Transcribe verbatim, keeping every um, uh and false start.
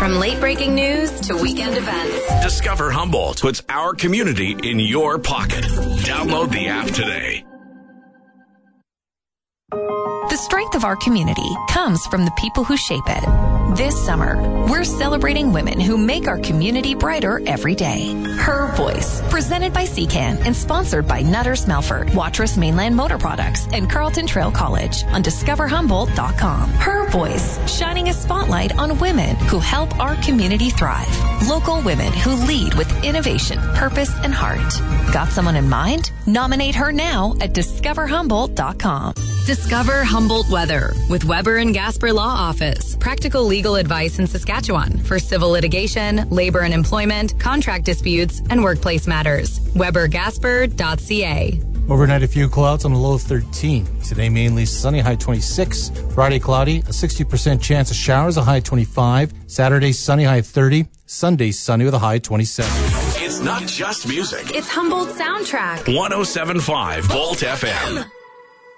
From late-breaking news to weekend events. Discover Humboldt puts our community in your pocket. Download the app today. The strength of our community comes from the people who shape it. This summer, we're celebrating women who make our community brighter every day. Her Voice, presented by C C A N and sponsored by Nutters Melford, Watrous Mainland Motor Products, and Carlton Trail College on discover humboldt dot com. Her Voice, shining a spotlight on women who help our community thrive. Local women who lead with innovation, purpose, and heart. Got someone in mind? Nominate her now at discover humboldt dot com. Discover Humboldt Weather with Weber and Gasper Law Office. Practical legal advice in Saskatchewan for civil litigation, labor and employment, contract disputes, and workplace matters. weber gasper dot c a. Overnight, a few clouds on a low of thirteen. Today, mainly sunny, high twenty-six. Friday, cloudy, a sixty percent chance of showers, a high twenty-five. Saturday, sunny, high thirty. Sunday, sunny with a high twenty-seven. It's not just music. It's Humboldt Soundtrack. one oh seven point five Volt F M.